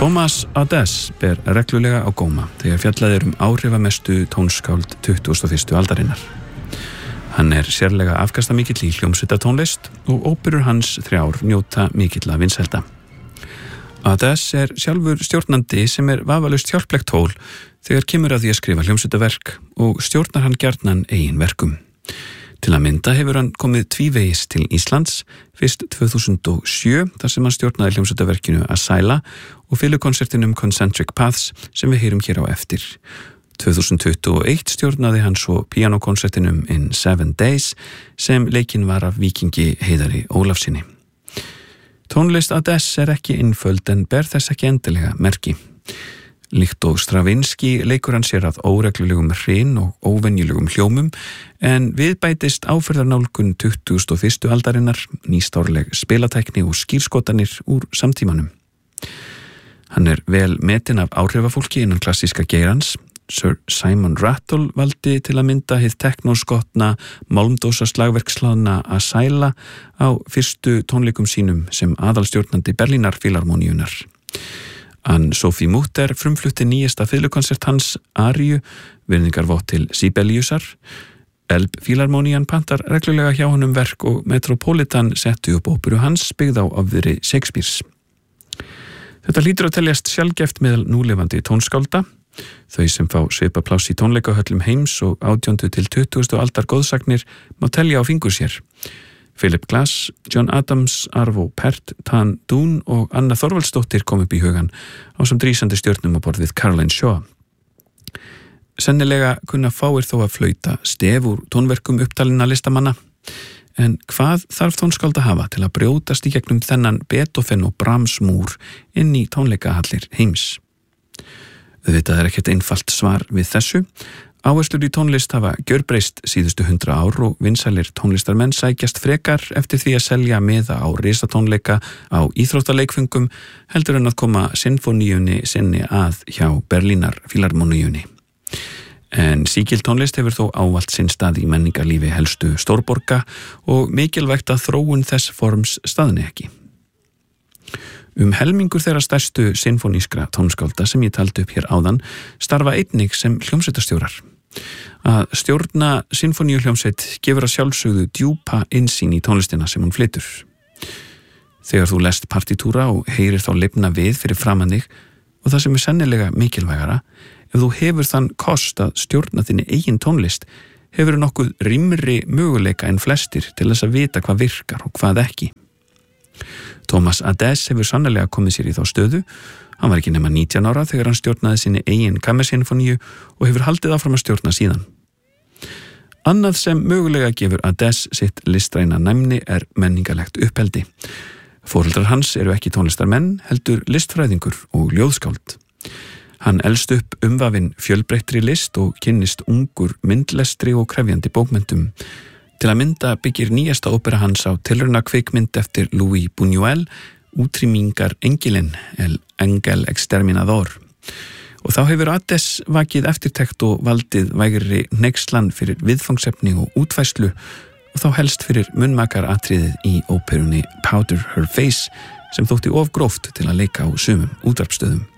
Thomas Adès ber reglulega á góma þegar fjallað áhrifamestu tónskáld 21. aldarinnar. Hann sérlega afkastamikill í hljómsveitatónlist og óperur hans 3 njóta mikilla vinsælda. Adès sjálfur stjórnandi sem vafalaust hjálplegt tól þegar kemur að því að skrifa hljómsveitaverk og stjórnar hann gjarnan eigin verkum. Til að mynda hefur hann komið tvívegis til Íslands, fyrst 2007 þar sem hann stjórnaði hljómsveitaverkinu Asæla og filukonsertinum Concentric Paths sem við heyrum hér á eftir. 2021 stjórnaði hann svo píanókonsertinum In 7 Days sem leikinn var af Víkingi Heiðari Ólafssyni. Tónlist Adès ekki einföld en ber þess ekki endilega merki. Líkt og Stravinsky leikur hann sér að óreglulegum hryn og óvenjulegum hljómum en við bætist áferðarnálgun 21. aldarinnar, nýstárleg spilatækni og skírskotanir úr samtímanum. Hann vel metinn af áhrifafólki innan klassíska geirans. Sir Simon Rattle valdi til að mynda hið teknóskotna málmdósa slagverkslaðna Asæla á fyrstu tónleikum sínum sem aðalstjórnandi Berlínar Filharmoníunar. Anne-Sophie Mutter frumflutti nýjasta fiðlukonsert hans Aríu, virðingarvott til Sibeliusar. Elbphilharmonían pantar reglulega hjá honum verk og Metropolitan settu upp óperu hans byggð á ofviðri Shakespeares. Þetta hlýtur að teljast sjaldgæft meðal núlifandi tónskálda. Þau sem fá svipapláss í tónleikahöllum heims og 18. til 20. aldar góðsagnir má telja á fingur sér. Philip Glass, John Adams, Arvo Pärt, Tan Dún og Anna Þorvaldsdóttir kom upp í hugan á sem drísandi stjörnum á borð við Caroline Shaw. Sennilega kunna fáir þó að flauta stef úr tónverkum upptalinna listamanna, en hvað þarf tónskáld að hafa til að brjótast í gegnum þennan Beethoven og Brahms múr inn í tónleikahallir heims? Auðvitað ekkert einfalt svar við þessu. Áherslur í tónlist hafa gjörbreyst síðustu 100 ár og vinsælir tónlistarmenn sækjast frekar eftir því að selja miða á risatónleika á íþróttaleikföngum heldur en að koma sinfoníunni sinni að hjá Berlínar Filharmoníunni. En sígild tónlist hefur þó ávallt sinn stað í menningarlífi helstu stórborga og mikilvægt að þróun þess forms staðni ekki. Helmingur þeirra stærstu sinfonískra tónskálda sem ég taldi upp hér áðan starfa einnig sem hljómsveitarstjórar. Að stjórna sinfoníuhljómsveit gefur að sjálfsögðu djúpa innsýn í tónlistina sem hún flytur. Þegar þú lest partitúra og heyrir þá lifna við fyrir framan þig og það sem sennilega mikilvægara, ef þú hefur þann kost að stjórna þinni eigin tónlist, hefur nokkuð rýmri möguleika en flestir til þess að vita hvað virkar og hvað ekki. Thomas Adès hefur sannarlega komið sér í þá stöðu. Hann var ekki nema 19 ára þegar hann stjórnaði sinni eigin kammersinfoníu og hefur haldið áfram að stjórna síðan. Annað sem mögulega gefur Adès sitt listræna næmni menningarlegt uppeldi. Foreldrar hans ekki tónlistarmenn, heldur listfræðingur og ljóðskáld. Hann elst upp umvafinn fjölbreyttri list og kynnist ungur myndlestri og krefjandi bókmenntum. Til að mynda byggir nýjasta ópera hans á tilraunakvikmynd eftir Louis Buñuel, Útrýmingar engilinn, El Engel Exterminador. Og þá hefur Adès vakið eftirtekt og valdið vægri hneykslan fyrir viðfangsefni og útfærslu og þá helst fyrir munnmakaratriðið í óperunni Powder Her Face sem þótti of gróft til að leika á sumum útvarpsstöðum.